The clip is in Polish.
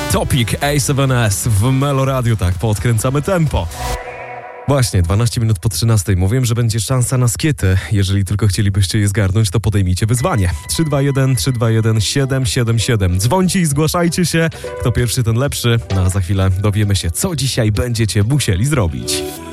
Topic A7S w Meloradiu, tak, podkręcamy tempo. Właśnie, 12 minut po 13. Mówiłem, że będzie szansa na skiety. Jeżeli tylko chcielibyście je zgarnąć, to podejmijcie wyzwanie. 321-321-777. Dzwońcie i zgłaszajcie się. Kto pierwszy, ten lepszy. No a za chwilę dowiemy się, co dzisiaj będziecie musieli zrobić.